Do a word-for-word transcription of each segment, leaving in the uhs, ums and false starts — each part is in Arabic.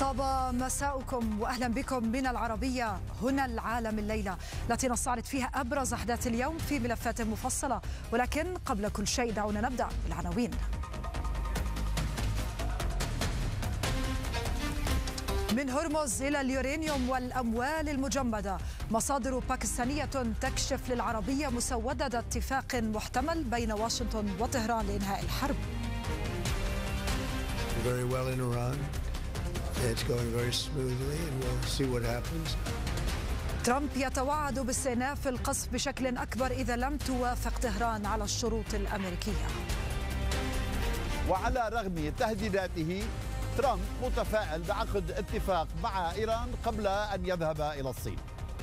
طاب مساؤكم وأهلا بكم من العربية هنا العالم الليلة التي نستعرض فيها أبرز أحداث اليوم في ملفات مفصلة، ولكن قبل كل شيء دعونا نبدأ بالعناوين. من هرمز إلى اليورانيوم والأموال المجمدة، مصادر باكستانية تكشف للعربية مسودة اتفاق محتمل بين واشنطن وطهران لإنهاء الحرب. Very well in Iran. It's going very smoothly and we'll see what happens. ترامب يتوعد باستئناف القصف بشكل أكبر إذا لم توافق طهران على الشروط الأمريكية. وعلى رغم تهديداته ترامب متفائل بعقد اتفاق مع إيران قبل أن يذهب إلى الصين.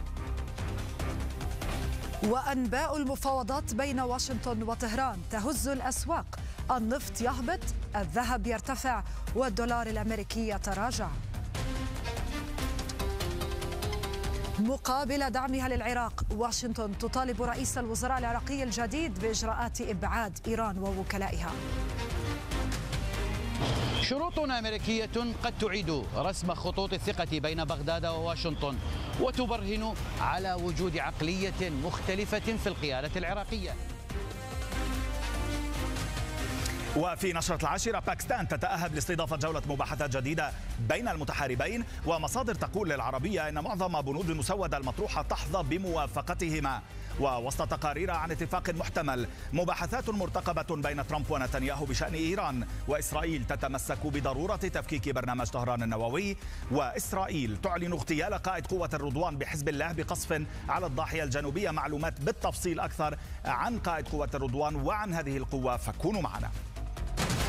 وأنباء المفاوضات بين واشنطن وطهران تهز الأسواق، النفط يهبط، الذهب يرتفع، والدولار الأمريكي يتراجع. مقابل دعمها للعراق، واشنطن تطالب رئيس الوزراء العراقي الجديد بإجراءات إبعاد إيران ووكلائها. شروط أمريكية قد تعيد رسم خطوط الثقة بين بغداد وواشنطن وتبرهن على وجود عقلية مختلفة في القيادة العراقية. وفي نشرة العاشرة، باكستان تتأهب لاستضافة جولة مباحثات جديدة بين المتحاربين، ومصادر تقول للعربية أن معظم بنود المسودة المطروحة تحظى بموافقتهما. ووسط تقارير عن اتفاق محتمل، مباحثات مرتقبة بين ترامب ونتنياهو بشأن إيران، وإسرائيل تتمسك بضرورة تفكيك برنامج طهران النووي، وإسرائيل تعلن اغتيال قائد قوة الرضوان بحزب الله بقصف على الضاحية الجنوبية. معلومات بالتفصيل أكثر عن قائد قوة الرضوان وعن هذه القوة فكونوا معنا.